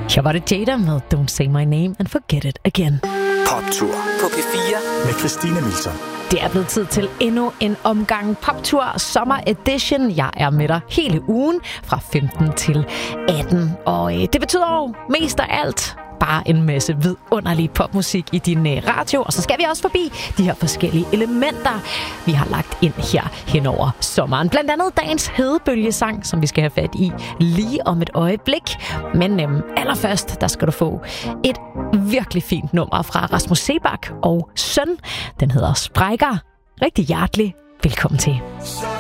Her var det Jada med Don't Say My Name and Forget It Again. Poptur på P4 med Christina Milton. Det er blevet tid til endnu en omgang poptur, Summer Edition. Jeg er med dig hele ugen fra 15 til 18. Og det betyder jo mest af alt bare en masse vidunderlig popmusik i din radio. Og så skal vi også forbi de her forskellige elementer, vi har lagt ind her hen over sommeren. Blandt andet dagens hedebølgesang, som vi skal have fat i lige om et øjeblik. Men allerførst, der skal du få et virkelig fint nummer fra Rasmus Seebach og Søn. Den hedder Sprækker. Rigtig hjertelig velkommen til.